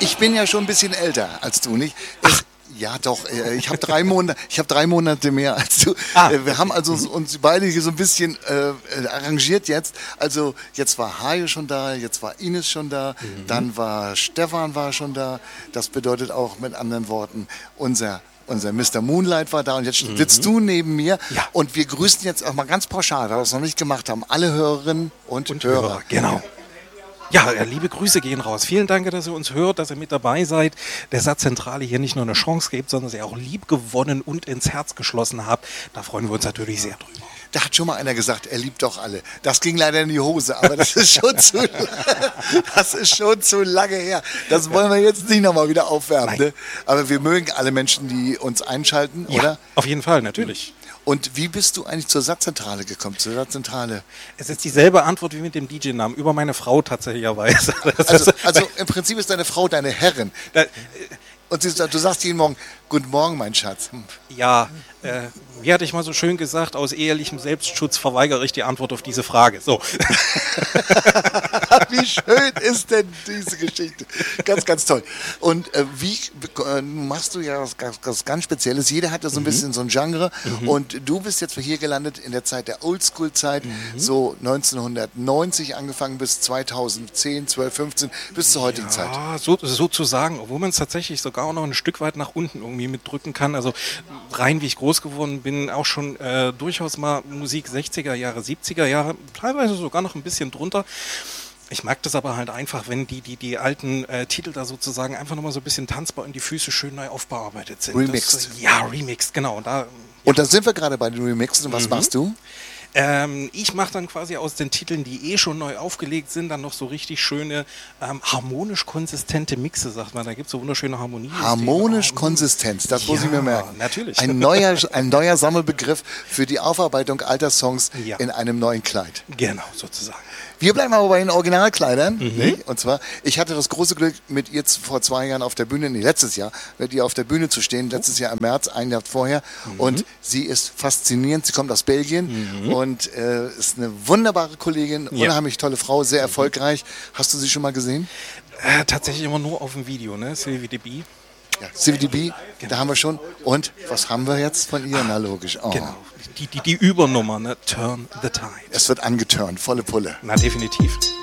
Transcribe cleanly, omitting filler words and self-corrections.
Ich bin ja schon ein bisschen älter als du, nicht? Ja, doch. Ich habe 3 Monate mehr als du. Wir haben also uns beide hier so ein bisschen arrangiert jetzt. Also jetzt war Hajo schon da, jetzt war Ines schon da, dann war Stefan schon da. Das bedeutet auch mit anderen Worten, unser Mr. Moonlight war da und jetzt sitzt du neben mir. Ja. Und wir grüßen jetzt auch mal ganz pauschal, weil wir es noch nicht gemacht haben, alle Hörerinnen und Hörer. Genau. Ja, liebe Grüße gehen raus. Vielen Dank, dass ihr uns hört, dass ihr mit dabei seid. Der Satzzentrale hier nicht nur eine Chance gibt, sondern dass ihr auch lieb gewonnen und ins Herz geschlossen habt. Da freuen wir uns natürlich sehr drüber. Da hat schon mal einer gesagt, er liebt doch alle. Das ging leider in die Hose, aber das ist schon zu lange her. Das wollen wir jetzt nicht nochmal wieder aufwärmen. Ne? Aber wir mögen alle Menschen, die uns einschalten, ja, oder? Auf jeden Fall, natürlich. Und wie bist du eigentlich zur Satzzentrale gekommen? Zur Satzzentrale? Es ist dieselbe Antwort wie mit dem DJ-Namen, über meine Frau tatsächlicherweise. Also im Prinzip ist deine Frau deine Herrin. Und du sagst jeden Morgen, guten Morgen, mein Schatz. Ja, wie hatte ich mal so schön gesagt, aus ehelichem Selbstschutz verweigere ich die Antwort auf diese Frage. So. Wie schön ist denn diese Geschichte? Ganz, ganz toll. Und wie machst du ja was ganz Spezielles? Jeder hat ja so ein bisschen so ein Genre. Und du bist jetzt hier gelandet in der Zeit der Oldschool-Zeit, so 1990 angefangen bis 2010, 12, 15, bis zur heutigen Zeit. Ja, sozusagen, obwohl man es tatsächlich sogar auch noch ein Stück weit nach unten irgendwie mitdrücken kann. Also rein wie ich groß geworden bin, auch schon durchaus mal Musik 60er Jahre, 70er Jahre, teilweise sogar noch ein bisschen drunter. Ich mag das aber halt einfach, wenn die alten Titel da sozusagen einfach nochmal so ein bisschen tanzbar und die Füße schön neu aufbearbeitet sind. Remixed. Remixed, genau. Und da sind wir gerade bei den Remixen. Und was machst du? Ich mache dann quasi aus den Titeln, die schon neu aufgelegt sind, dann noch so richtig schöne, harmonisch konsistente Mixe, sagt man. Da gibt es so wunderschöne Harmonien. Harmonisch Konsistenz, das muss ich mir merken. Natürlich. Ein neuer Sammelbegriff für die Aufarbeitung alter Songs in einem neuen Kleid. Genau, sozusagen. Wir bleiben aber bei den Originalkleidern. Nicht? Und zwar, ich hatte das große Glück, mit ihr vor 2 Jahren auf der Bühne, letztes Jahr, mit ihr auf der Bühne zu stehen, letztes Jahr im März, ein Jahr vorher. Und sie ist faszinierend, sie kommt aus Belgien und ist eine wunderbare Kollegin, unheimlich tolle Frau, sehr erfolgreich. Hast du sie schon mal gesehen? Tatsächlich immer nur auf dem Video, ne? Sylvie Deby. Ja, CVDB, da haben wir schon. Und was haben wir jetzt von ihr? Na logisch. Oh. Genau, die Übernummer, ne? Turn the Tide. Es wird angeturnt, volle Pulle. Na, definitiv.